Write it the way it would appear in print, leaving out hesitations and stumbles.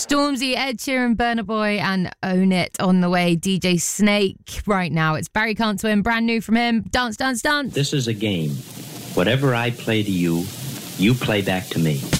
Stormzy, Ed Sheeran, Burna Boy and Own It on the way. DJ Snake right now. It's Barry Can't Swim, brand new from him. Dance, dance, dance. This is a game. Whatever I play to you, you play back to me.